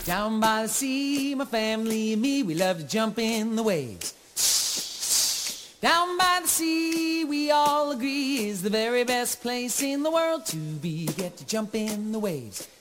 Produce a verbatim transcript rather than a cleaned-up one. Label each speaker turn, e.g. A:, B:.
A: Down by the sea, my family and me, we love to jump in the waves. Down by the sea, we all agree, is the very best place in the world to be. Get to jump in the waves.